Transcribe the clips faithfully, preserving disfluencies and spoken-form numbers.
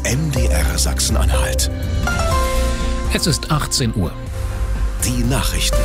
M D R Sachsen-Anhalt. Es ist achtzehn Uhr. Die Nachrichten.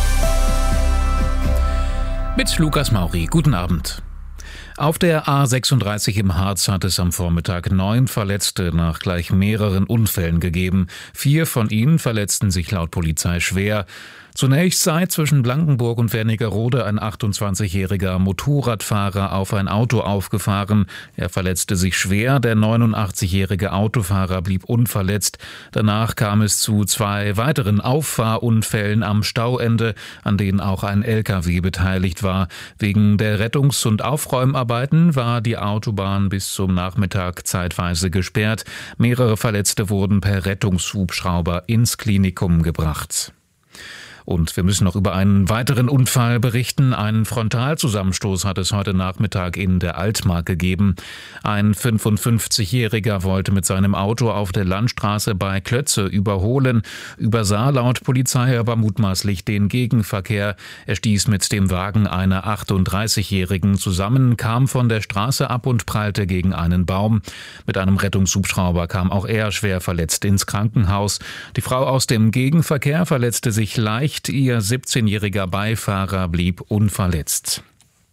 Mit Lukas Mauri. Guten Abend. Auf der A sechsunddreißig im Harz hat es am Vormittag neun Verletzte nach gleich mehreren Unfällen gegeben. Vier von ihnen verletzten sich laut Polizei schwer. Zunächst sei zwischen Blankenburg und Wernigerode ein achtundzwanzigjähriger Motorradfahrer auf ein Auto aufgefahren. Er verletzte sich schwer, der neunundachtzigjährige Autofahrer blieb unverletzt. Danach kam es zu zwei weiteren Auffahrunfällen am Stauende, an denen auch ein L K W beteiligt war. Wegen der Rettungs- und Aufräumarbeiten war die Autobahn bis zum Nachmittag zeitweise gesperrt. Mehrere Verletzte wurden per Rettungshubschrauber ins Klinikum gebracht. Und wir müssen noch über einen weiteren Unfall berichten. Einen Frontalzusammenstoß hat es heute Nachmittag in der Altmark gegeben. Ein fünfundfünfzigjähriger wollte mit seinem Auto auf der Landstraße bei Klötze überholen, übersah laut Polizei aber mutmaßlich den Gegenverkehr. Er stieß mit dem Wagen einer achtunddreißigjährigen zusammen, kam von der Straße ab und prallte gegen einen Baum. Mit einem Rettungshubschrauber kam auch er schwer verletzt ins Krankenhaus. Die Frau aus dem Gegenverkehr verletzte sich leicht. Ihr siebzehnjähriger Beifahrer blieb unverletzt.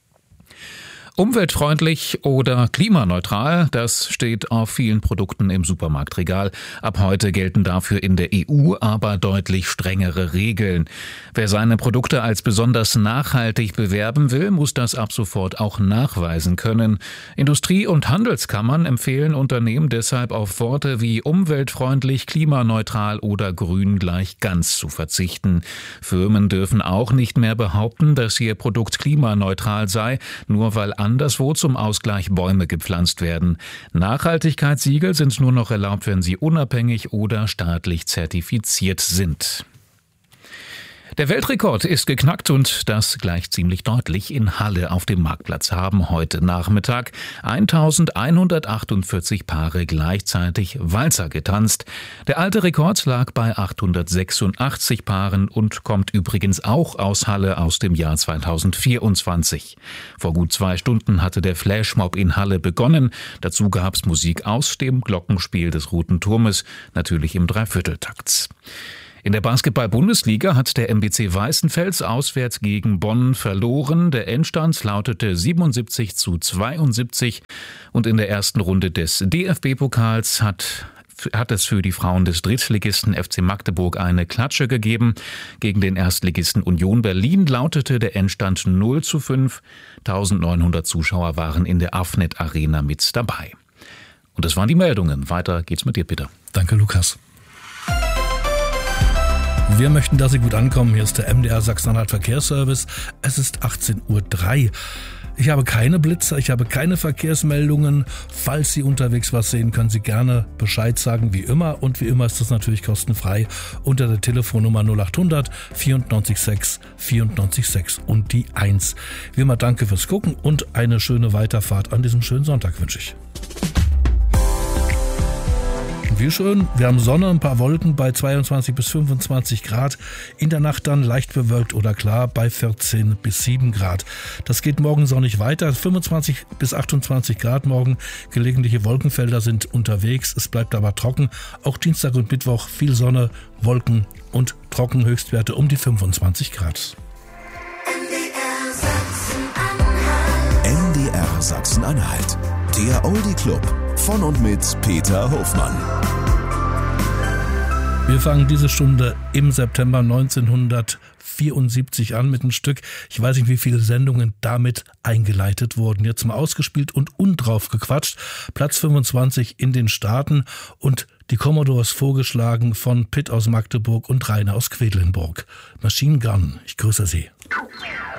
Umweltfreundlich oder klimaneutral, das steht auf vielen Produkten im Supermarktregal. Ab heute gelten dafür in der E U aber deutlich strengere Regeln. Wer seine Produkte als besonders nachhaltig bewerben will, muss das ab sofort auch nachweisen können. Industrie- und Handelskammern empfehlen Unternehmen deshalb auf Worte wie umweltfreundlich, klimaneutral oder grün gleich ganz zu verzichten. Firmen dürfen auch nicht mehr behaupten, dass ihr Produkt klimaneutral sei, nur weil anderswo zum Ausgleich Bäume gepflanzt werden. Nachhaltigkeitssiegel sind nur noch erlaubt, wenn sie unabhängig oder staatlich zertifiziert sind. Der Weltrekord ist geknackt und das gleich ziemlich deutlich. In Halle auf dem Marktplatz haben heute Nachmittag elfhundertachtundvierzig Paare gleichzeitig Walzer getanzt. Der alte Rekord lag bei achthundertsechsundachtzig Paaren und kommt übrigens auch aus Halle aus dem Jahr zweitausendvierundzwanzig. Vor gut zwei Stunden hatte der Flashmob in Halle begonnen. Dazu gab es Musik aus dem Glockenspiel des Roten Turmes, natürlich im Dreivierteltakt. In der Basketball-Bundesliga hat der M B C Weißenfels auswärts gegen Bonn verloren. Der Endstand lautete siebenundsiebzig zu zweiundsiebzig und in der ersten Runde des D F B-Pokals hat hat es für die Frauen des Drittligisten F C Magdeburg eine Klatsche gegeben. Gegen den Erstligisten Union Berlin lautete der Endstand null zu fünf. neunzehnhundert Zuschauer waren in der Afnet Arena mit dabei. Und das waren die Meldungen. Weiter geht's mit dir, Peter. Danke, Lukas. Wir möchten, dass Sie gut ankommen. Hier ist der M D R Sachsen-Anhalt Verkehrsservice. Es ist achtzehn Uhr drei. Ich habe keine Blitzer, ich habe keine Verkehrsmeldungen. Falls Sie unterwegs was sehen, können Sie gerne Bescheid sagen, wie immer. Und wie immer ist das natürlich kostenfrei unter der Telefonnummer null achthundert vierundneunzig sechs vierundneunzig sechs und die eins. Wie immer danke fürs Gucken und eine schöne Weiterfahrt an diesem schönen Sonntag wünsche ich. Wie schön, wir haben Sonne, ein paar Wolken bei zweiundzwanzig bis fünfundzwanzig Grad. In der Nacht dann leicht bewölkt oder klar bei vierzehn bis sieben Grad. Das geht morgen sonnig weiter, fünfundzwanzig bis achtundzwanzig Grad morgen. Gelegentliche Wolkenfelder sind unterwegs, es bleibt aber trocken. Auch Dienstag und Mittwoch viel Sonne, Wolken und trocken, Höchstwerte um die fünfundzwanzig Grad. M D R Sachsen-Anhalt. Der Oldie Club von und mit Peter Hofmann. Wir fangen diese Stunde im September neunzehnhundertvierundsiebzig an mit einem Stück. Ich weiß nicht, wie viele Sendungen damit eingeleitet wurden. Jetzt mal ausgespielt und undrauf gequatscht. Platz fünfundzwanzig in den Staaten und die Commodores vorgeschlagen von Pitt aus Magdeburg und Rainer aus Quedlinburg. Machine Gun, ich grüße Sie.